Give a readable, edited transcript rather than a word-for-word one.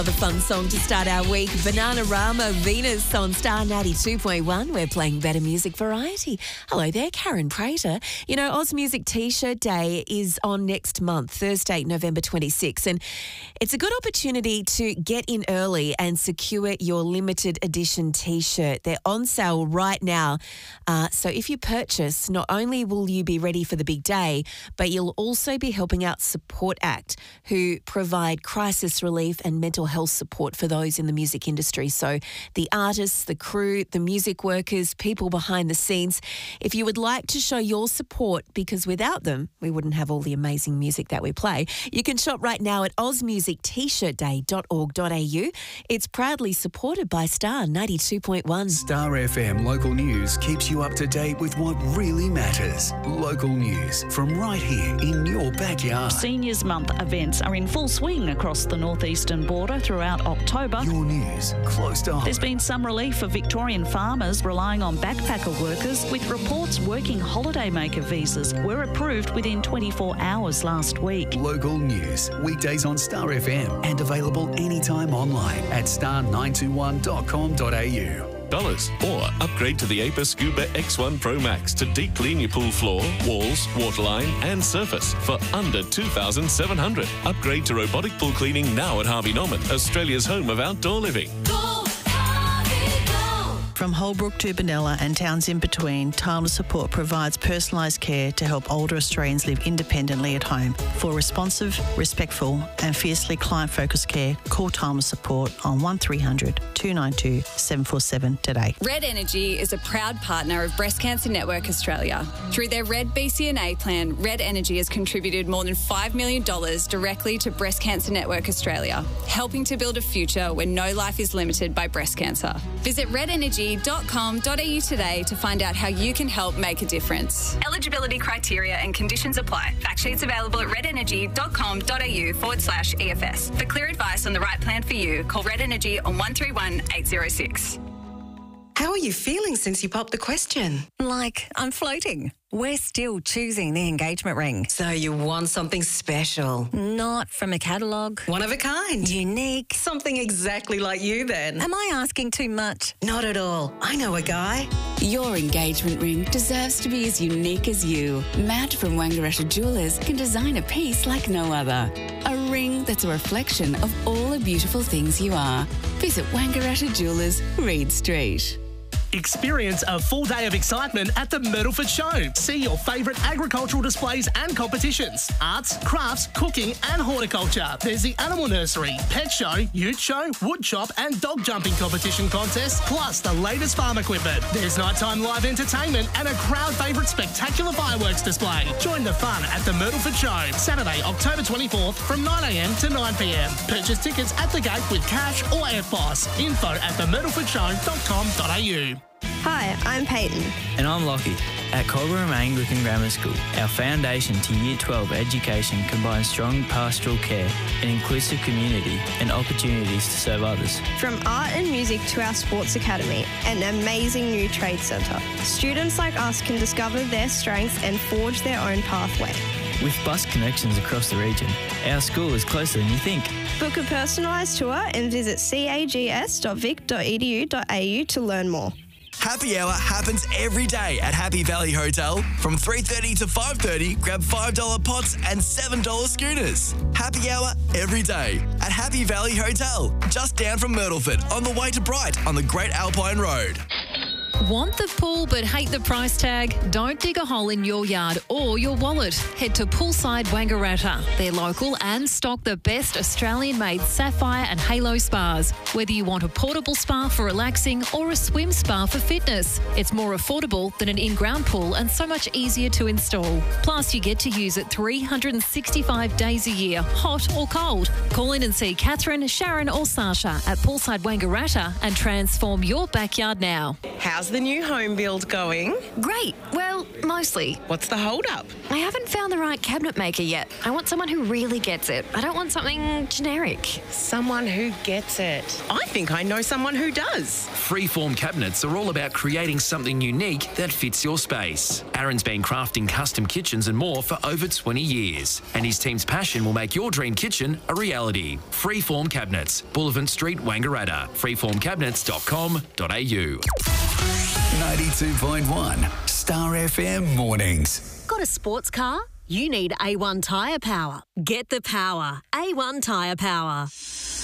The fun song to start our week, Bananarama, Venus on Star 92.1. We're playing better music variety. Hello there, Karen Prater. You know, Oz Music T-shirt Day is on next month, Thursday, November 26, and it's a good opportunity to get in early and secure your limited edition T-shirt. They're on sale right now. So if you purchase, not only will you be ready for the big day, but you'll also be helping out Support Act, who provide crisis relief and mental health support for those in the music industry. So the artists, the crew, the music workers, people behind the scenes. If you would like to show your support, because without them, we wouldn't have all the amazing music that we play, you can shop right now at ozmusictshirtday.org.au. It's proudly supported by Star 92.1. Star FM Local News keeps you up to date with what really matters. Local news from right here in your backyard. Seniors Month events are in full swing across the northeastern border throughout October. Your news close to home. There's been some relief for Victorian farmers relying on backpacker workers, with reports working holidaymaker visas were approved within 24 hours last week. Local news, weekdays on Star FM and available anytime online at star921.com.au. Or upgrade to the APA Scuba X1 Pro Max to deep clean your pool floor, walls, waterline and surface for under $2,700. Upgrade to robotic pool cleaning now at Harvey Norman, Australia's home of outdoor living. From Holbrook to Benalla and towns in between, Timeless Support provides personalised care to help older Australians live independently at home. For responsive, respectful and fiercely client-focused care, call Timeless Support on 1300 292 747 today. Red Energy is a proud partner of Breast Cancer Network Australia. Through their Red BCNA plan, Red Energy has contributed more than $5 million directly to Breast Cancer Network Australia, helping to build a future where no life is limited by breast cancer. Visit redenergy.com.au today to find out how you can help make a difference. Eligibility criteria and conditions apply. Fact sheets available at redenergy.com.au/EFS. For clear advice on the right plan for you, call Red Energy on 131 806. How are you feeling since you popped the question? Like, I'm floating. We're still choosing the engagement ring. So you want something special? Not from a catalogue. One of a kind? Unique. Something exactly like you then? Am I asking too much? Not at all. I know a guy. Your engagement ring deserves to be as unique as you. Matt from Wangaratta Jewelers can design a piece like no other. A ring that's a reflection of all the beautiful things you are. Visit Wangaratta Jewelers, Reed Street. Experience a full day of excitement at the Myrtleford Show. See your favourite agricultural displays and competitions. Arts, crafts, cooking and horticulture. There's the Animal Nursery, Pet Show, Ute Show, Wood Chop and Dog Jumping Competition contest, plus the latest farm equipment. There's nighttime live entertainment and a crowd favourite spectacular fireworks display. Join the fun at the Myrtleford Show, Saturday, October 24th from 9am to 9pm. Purchase tickets at the gate with cash or EFTPOS. Info at themyrtlefordshow.com.au. Hi, I'm Peyton. And I'm Lockie. At Culverham Anglican Grammar School, our foundation to Year 12 education combines strong pastoral care, an inclusive community and opportunities to serve others. From art and music to our sports academy, an amazing new trade centre. Students like us can discover their strengths and forge their own pathway. With bus connections across the region, our school is closer than you think. Book a personalised tour and visit cags.vic.edu.au to learn more. Happy Hour happens every day at Happy Valley Hotel. From 3:30 to 5:30, grab $5 pots and $7 schooners. Happy Hour every day at Happy Valley Hotel, just down from Myrtleford on the way to Bright on the Great Alpine Road. Want the pool but hate the price tag? Don't dig a hole in your yard or your wallet. Head to Poolside Wangaratta. They're local and stock the best Australian-made Sapphire and Halo spas. Whether you want a portable spa for relaxing or a swim spa for fitness, it's more affordable than an in-ground pool and so much easier to install. Plus, you get to use it 365 days a year, hot or cold. Call in and see Catherine, Sharon or Sasha at Poolside Wangaratta and transform your backyard now. How's the new home build going? Great. Well, mostly. What's the hold-up? I haven't found the right cabinet maker yet. I want someone who really gets it. I don't want something generic. Someone who gets it. I think I know someone who does. Freeform Cabinets are all about creating something unique that fits your space. Aaron's been crafting custom kitchens and more for over 20 years, and his team's passion will make your dream kitchen a reality. Freeform Cabinets, Bullivant Street, Wangaratta. freeformcabinets.com.au. 92.1 Star FM Mornings. Got a sports car? You need A1 Tyre Power. Get the power. A1 Tyre Power.